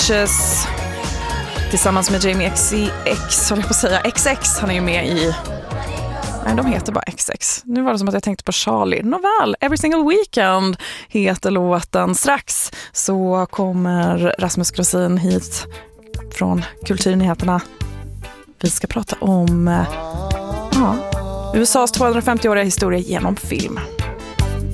Bitches tillsammans med Jamie XX, håller jag på att säga. XX, han är ju med i... Nej, de heter bara XX. Nu var det som att jag tänkte på Charlie. Nåväl, Every Single Weekend heter låten. Strax så kommer Rasmus Grosin hit från Kulturnyheterna. Vi ska prata om USAs 250-åriga historia genom film.